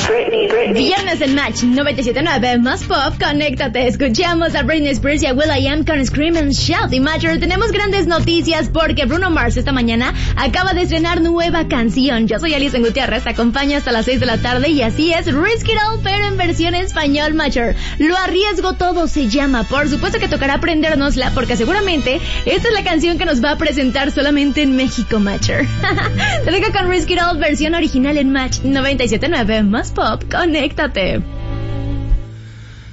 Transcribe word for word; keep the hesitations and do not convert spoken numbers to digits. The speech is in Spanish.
Britney, Britney. Viernes en Match noventa y siete punto nueve más pop, conéctate. Escuchamos a Britney Spears y a will.i.am con Scream and Shout. Y Matcher, tenemos grandes noticias porque Bruno Mars esta mañana acaba de estrenar nueva canción. Yo soy Alison Gutiérrez, te acompaño hasta las seis de la tarde y así es Risk It All, pero en versión español, Matcher. Lo arriesgo todo se llama. Por supuesto que tocará aprendérnosla porque seguramente esta es la canción que nos va a presentar solamente en México, Matcher. Te dejo con Risk It All, versión original en Match noventa y siete punto nueve más pop, conéctate.